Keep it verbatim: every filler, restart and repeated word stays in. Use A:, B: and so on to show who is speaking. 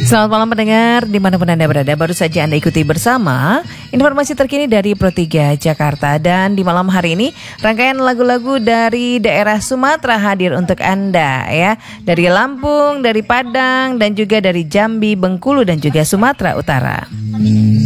A: Selamat malam pendengar, dimanapun Anda berada. Baru saja Anda ikuti bersama informasi terkini dari Pro tiga Jakarta. Dan di malam hari ini rangkaian lagu-lagu dari daerah Sumatera hadir untuk Anda ya. Dari Lampung, dari Padang, dan juga dari Jambi, Bengkulu, dan juga Sumatera Utara.